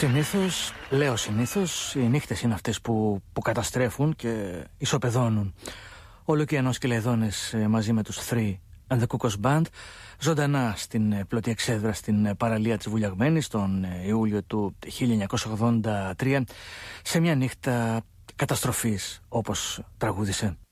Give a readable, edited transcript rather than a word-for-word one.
Συνήθως, οι νύχτες είναι αυτές που καταστρέφουν και ισοπεδώνουν. Ο Λουκιανός Κελαιδόνης μαζί με τους Three and the Cuckoos Band, ζωντανά στην πλωτή εξέδρα στην παραλία της Βουλιαγμένης τον Ιούλιο του 1983, σε μια νύχτα καταστροφής, όπως τραγούδισε.